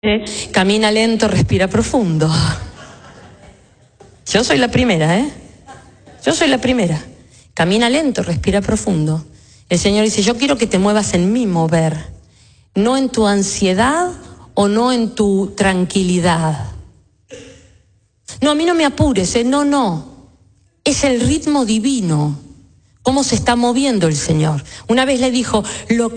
Camina lento, respira profundo. Yo soy la primera, ¿eh? Yo soy la primera. Camina lento, respira profundo. El Señor dice, yo quiero que te muevas en mi mover, no en tu ansiedad o no en tu tranquilidad. No, a mí no me apures, ¿eh? No. Es el ritmo divino, cómo se está moviendo el Señor. Una vez le dijo, lo